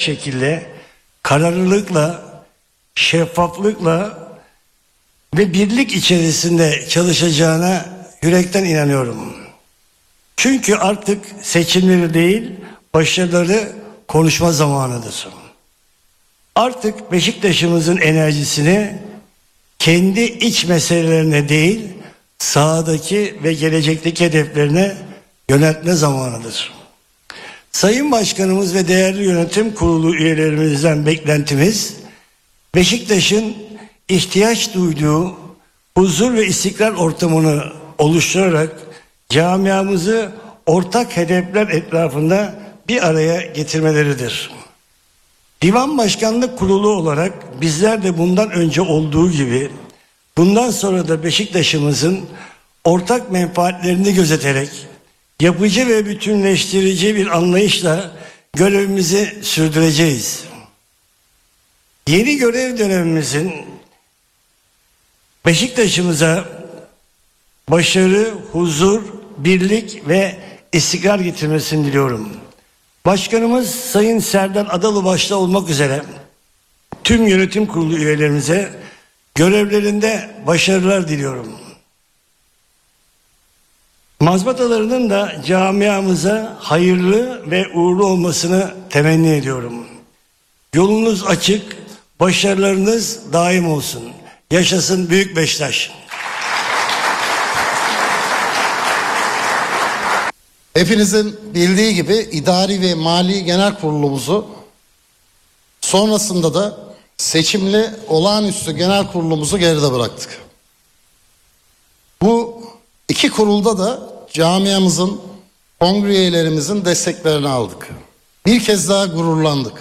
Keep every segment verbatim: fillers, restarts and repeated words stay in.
şekilde kararlılıkla, şeffaflıkla ve birlik içerisinde çalışacağına yürekten inanıyorum. Çünkü artık seçimleri değil, başarıları konuşma zamanıdır. Artık Beşiktaş'ımızın enerjisini kendi iç meselelerine değil, sahadaki ve gelecekteki hedeflerine yöneltme zamanıdır. Sayın Başkanımız ve değerli yönetim kurulu üyelerimizden beklentimiz, Beşiktaş'ın ihtiyaç duyduğu huzur ve istikrar ortamını oluşturarak camiamızı ortak hedefler etrafında bir araya getirmeleridir. Divan Başkanlık Kurulu olarak bizler de bundan önce olduğu gibi bundan sonra da Beşiktaş'ımızın ortak menfaatlerini gözeterek yapıcı ve bütünleştirici bir anlayışla görevimizi sürdüreceğiz. Yeni görev dönemimizin Beşiktaş'ımıza başarı, huzur, birlik ve istikrar getirmesini diliyorum. Başkanımız Sayın Serdar Adalı başta olmak üzere tüm yönetim kurulu üyelerimize görevlerinde başarılar diliyorum. Mazbatalarının da camiamıza hayırlı ve uğurlu olmasını temenni ediyorum. Yolunuz açık, başarılarınız daim olsun. Yaşasın Büyük Beşiktaş. Hepinizin bildiği gibi İdari ve Mali Genel Kurulumuzu, sonrasında da seçimli olağanüstü genel kurulumuzu geride bıraktık. Bu iki kurulda da camiamızın, kongre üyelerimizin desteklerini aldık. Bir kez daha gururlandık.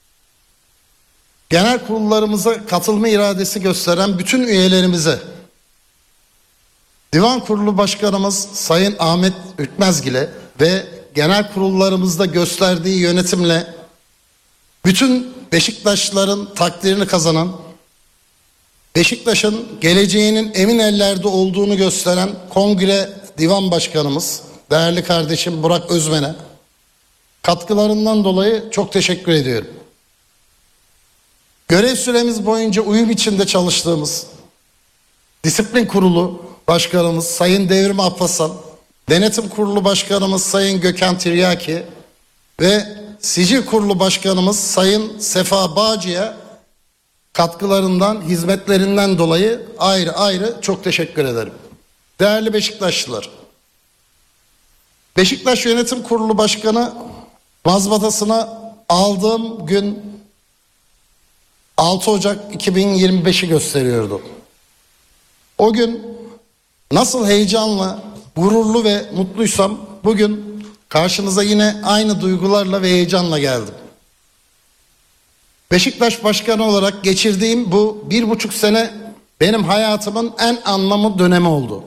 Genel kurullarımıza katılma iradesi gösteren bütün üyelerimize, Divan Kurulu Başkanımız Sayın Ahmet Ürkmezgil'e ve genel kurullarımızda gösterdiği yönetimle bütün Beşiktaşlıların takdirini kazanan, Beşiktaş'ın geleceğinin emin ellerde olduğunu gösteren Kongre Divan Başkanımız değerli kardeşim Burak Özmen'e katkılarından dolayı çok teşekkür ediyorum. Görev süremiz boyunca uyum içinde çalıştığımız Disiplin Kurulu Başkanımız Sayın Devrim Alparslan, Denetim Kurulu Başkanımız Sayın Gökhan Tiryaki ve Sicil Kurulu Başkanımız Sayın Sefa Bağcı'ya katkılarından, hizmetlerinden dolayı ayrı ayrı çok teşekkür ederim. Değerli Beşiktaşlılar, Beşiktaş Yönetim Kurulu Başkanı mazbatasına aldığım gün altı Ocak iki bin yirmi beş'i gösteriyordu. O gün nasıl heyecanla, gururlu ve mutluysam bugün karşınıza yine aynı duygularla ve heyecanla geldim. Beşiktaş Başkanı olarak geçirdiğim bu bir buçuk sene benim hayatımın en anlamlı dönemi oldu.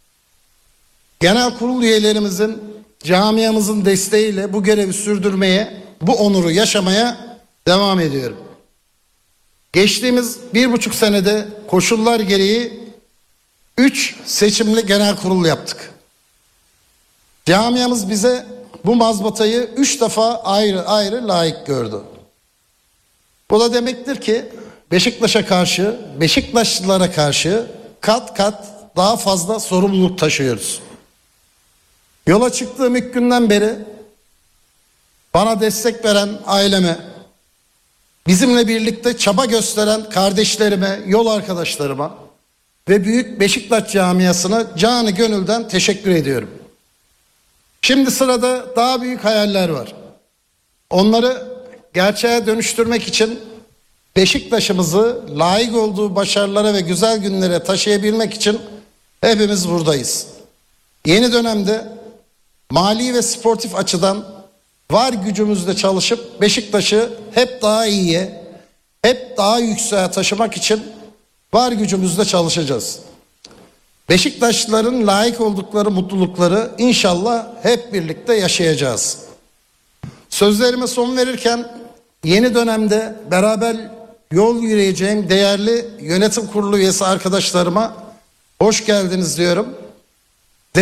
Genel kurul üyelerimizin, camiamızın desteğiyle bu görevi sürdürmeye, bu onuru yaşamaya devam ediyorum. Geçtiğimiz bir buçuk senede koşullar gereği üç seçimli genel kurul yaptık. Camiamız bize bu mazbatayı üç defa ayrı ayrı layık gördü. Bu da demektir ki Beşiktaş'a karşı, Beşiktaşlılara karşı kat kat daha fazla sorumluluk taşıyoruz. Yola çıktığım ilk günden beri bana destek veren aileme, bizimle birlikte çaba gösteren kardeşlerime, yol arkadaşlarıma ve büyük Beşiktaş camiasına canı gönülden teşekkür ediyorum. Şimdi sırada daha büyük hayaller var. Onları gerçeğe dönüştürmek için Beşiktaş'ımızı layık olduğu başarılara ve güzel günlere taşıyabilmek için hepimiz buradayız. Yeni dönemde mali ve sportif açıdan var gücümüzle çalışıp Beşiktaş'ı hep daha iyiye, hep daha yükseğe taşımak için var gücümüzle çalışacağız. Beşiktaşlıların layık oldukları mutlulukları inşallah hep birlikte yaşayacağız. Sözlerime son verirken yeni dönemde beraber yol yürüyeceğim değerli yönetim kurulu üyesi arkadaşlarıma hoş geldiniz diyorum.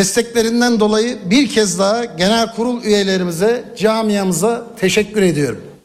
Desteklerinden dolayı bir kez daha genel kurul üyelerimize, camiamıza teşekkür ediyorum.